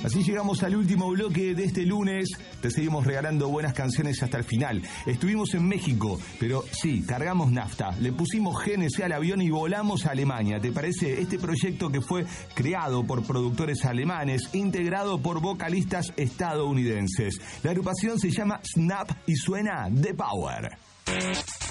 Así llegamos al último bloque de este lunes. Te seguimos regalando buenas canciones hasta el final. Estuvimos en México, pero sí, cargamos nafta. Le pusimos GNC al avión y volamos a Alemania. ¿Te parece? Este proyecto que fue creado por productores alemanes, integrado por vocalistas estadounidenses. La agrupación se llama Snap y suena The Power.